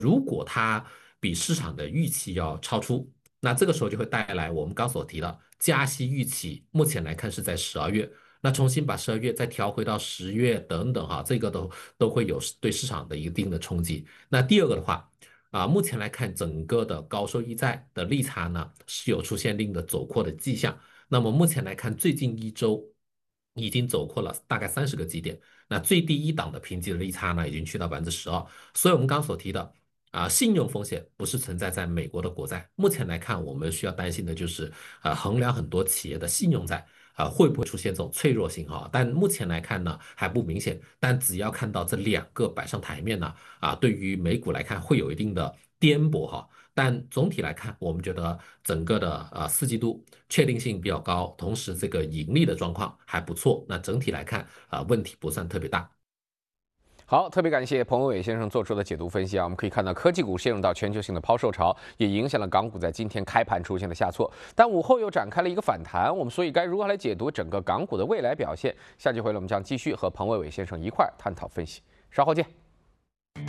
如果它比市场的预期要超出，那这个时候就会带来我们刚所提的加息预期，目前来看是在12月，那重新把12月再调回到10月等等哈，这个都会有对市场的一定的冲击。那第二个的话，目前来看整个的高收益债的利差呢是有出现一定的走扩的迹象。那么目前来看，最近一周已经走扩了大概30个基点，那最低一档的评级的利差呢已经去到12%，所以我们刚刚所提的。信用风险不是存在在美国的国债。目前来看，我们需要担心的就是衡量很多企业的信用债会不会出现这种脆弱性哈。但目前来看呢还不明显，但只要看到这两个摆上台面呢对于美股来看会有一定的颠簸哈。但总体来看，我们觉得整个的4季度确定性比较高，同时这个盈利的状况还不错。那整体来看问题不算特别大。 好，特别感谢彭伟先生做出的解读分析啊，我们可以看到科技股陷入到全球性的抛售潮，也影响了港股在今天开盘出现的下挫，但午后又展开了一个反弹，我们所以该如何来解读整个港股的未来表现？下期回来我们将继续和彭伟先生一块儿探讨分析，稍后见。